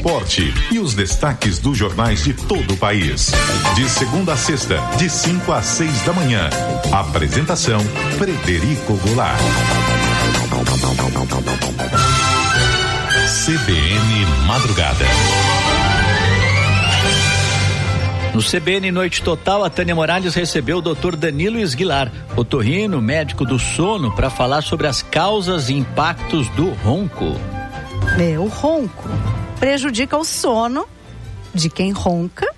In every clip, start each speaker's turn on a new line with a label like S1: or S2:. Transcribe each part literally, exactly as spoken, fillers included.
S1: esporte e os destaques dos jornais de todo o país. De segunda a sexta, de cinco às seis da manhã. Apresentação: Frederico Goulart. C B N Madrugada.
S2: No C B N Noite Total, a Tânia Morales recebeu o doutor Danilo Esguilar, otorrino, médico do sono, para falar sobre as causas e impactos do ronco.
S3: É, o ronco prejudica o sono de quem ronca,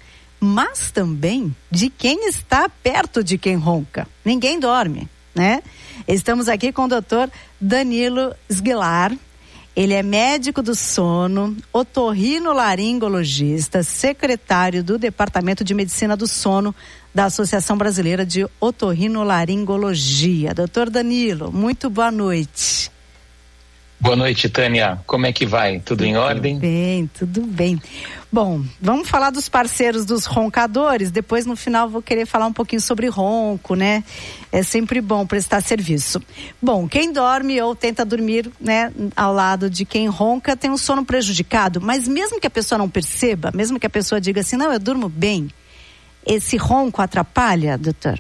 S3: mas também de quem está perto de quem ronca. Ninguém dorme, né? Estamos aqui com o doutor Danilo Esguilar. Ele é médico do sono, otorrinolaringologista, secretário do Departamento de Medicina do Sono da Associação Brasileira de Otorrinolaringologia. Doutor Danilo, muito boa noite.
S4: Boa noite, Tânia. Como é que vai? Tudo, tudo em ordem?
S3: Tudo bem, tudo bem. Bom, vamos falar dos parceiros dos roncadores. Depois, no final, vou querer falar um pouquinho sobre ronco, né? É sempre bom prestar serviço. Bom, quem dorme ou tenta dormir, né, ao lado de quem ronca tem um sono prejudicado. Mas mesmo que a pessoa não perceba, mesmo que a pessoa diga assim, não, eu durmo bem, esse ronco atrapalha, doutor?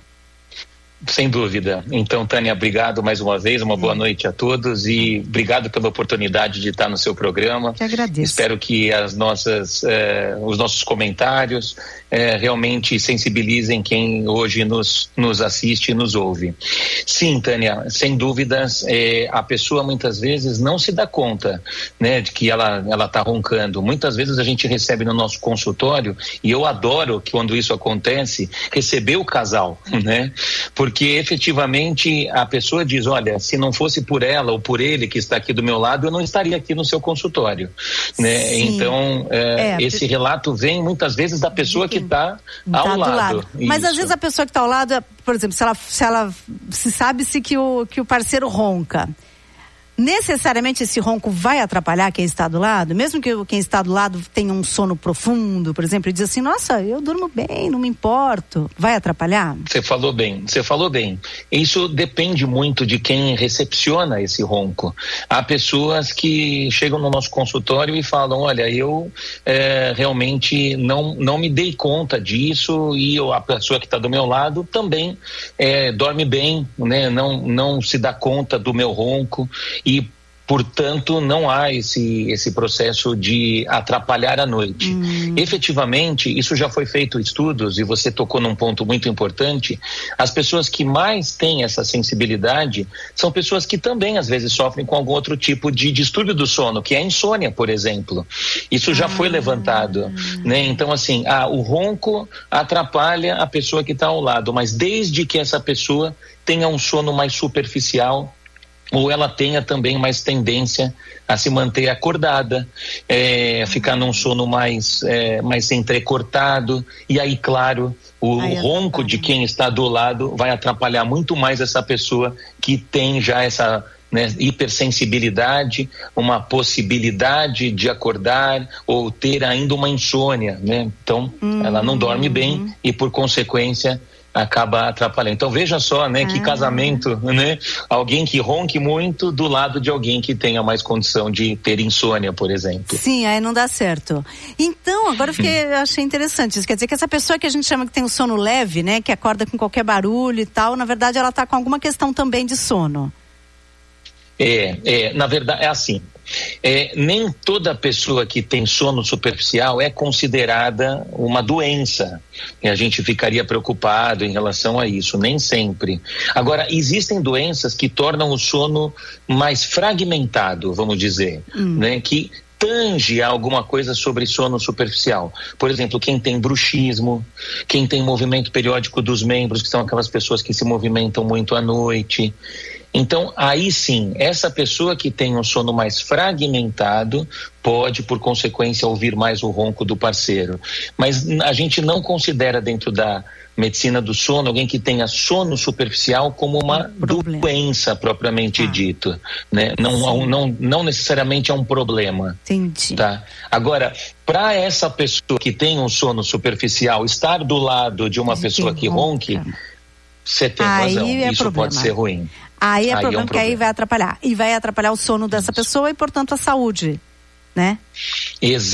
S4: Sem dúvida. Então, Tânia, obrigado mais uma vez, uma boa noite a todos e obrigado pela oportunidade de estar no seu programa.
S3: Que agradeço.
S4: Espero que as nossas, eh, os nossos comentários eh, realmente sensibilizem quem hoje nos, nos assiste e nos ouve. Sim, Tânia, sem dúvidas, eh, a pessoa muitas vezes não se dá conta, né, de que ela ela está roncando. Muitas vezes a gente recebe no nosso consultório, e eu adoro que quando isso acontece, receber o casal, né? Porque efetivamente a pessoa diz, olha, se não fosse por ela ou por ele que está aqui do meu lado, eu não estaria aqui no seu consultório, né? Então, é, é, esse relato vem muitas vezes da pessoa que está ao
S3: tá
S4: lado.
S3: lado. Mas
S4: Isso.
S3: às vezes a pessoa que está ao lado, por exemplo, se ela se, ela, se sabe-se que o, que o parceiro ronca, necessariamente esse ronco vai atrapalhar quem está do lado? Mesmo que quem está do lado tenha um sono profundo, por exemplo, e diz assim, nossa, eu durmo bem, não me importo. Vai atrapalhar?
S4: Você falou bem, você falou bem. Isso depende muito de quem recepciona esse ronco. Há pessoas que chegam no nosso consultório e falam, olha, eu é, realmente não, não me dei conta disso e eu, a pessoa que está do meu lado também é, dorme bem, né? Não, não se dá conta do meu ronco. E, portanto, não há esse, esse processo de atrapalhar a noite. Hum. Efetivamente, isso já foi feito estudos, e você tocou num ponto muito importante, as pessoas que mais têm essa sensibilidade são pessoas que também, às vezes, sofrem com algum outro tipo de distúrbio do sono, que é a insônia, por exemplo. Isso já ah. foi levantado, né? Então, assim, ah, o ronco atrapalha a pessoa que está ao lado, mas desde que essa pessoa tenha um sono mais superficial, ou ela tenha também mais tendência a se manter acordada, é, ficar num sono mais, é, mais entrecortado, e aí, claro, o Ai, ronco de quem está do lado vai atrapalhar muito mais essa pessoa que tem já essa, né, hipersensibilidade, uma possibilidade de acordar ou ter ainda uma insônia, né? Então, hum. ela não dorme bem e, por consequência, acaba atrapalhando. Então veja só, né, que ah. casamento, né? Alguém que ronque muito do lado de alguém que tenha mais condição de ter insônia, por exemplo.
S3: Sim, aí não dá certo. Então, agora eu fiquei, eu achei interessante isso. Quer dizer que essa pessoa que a gente chama que tem um sono leve, né, que acorda com qualquer barulho e tal, na verdade ela está com alguma questão também de sono.
S4: É, é, na verdade é assim. É, nem toda pessoa que tem sono superficial é considerada uma doença e a gente ficaria preocupado em relação a isso, nem sempre. Agora, existem doenças que tornam o sono mais fragmentado, vamos dizer, hum. né, que tange a alguma coisa sobre sono superficial. Por exemplo, quem tem bruxismo, quem tem movimento periódico dos membros, que são aquelas pessoas que se movimentam muito à noite. Então, aí sim, essa pessoa que tem um sono mais fragmentado pode, por consequência, ouvir mais o ronco do parceiro. Mas a gente não considera dentro da medicina do sono alguém que tenha sono superficial como uma um doença propriamente ah. dito, né? Não, não, não necessariamente é um problema.
S3: Entendi.
S4: Tá? Agora, para essa pessoa que tem um sono superficial estar do lado de uma de pessoa que ronque, você tem
S3: aí
S4: razão,
S3: é
S4: isso
S3: problema.
S4: pode ser ruim.
S3: Aí é
S4: aí
S3: problema,
S4: é um
S3: porque
S4: problema.
S3: aí vai atrapalhar. E vai atrapalhar o sono dessa
S4: isso.
S3: pessoa e, portanto, a saúde, né?
S4: Exatamente.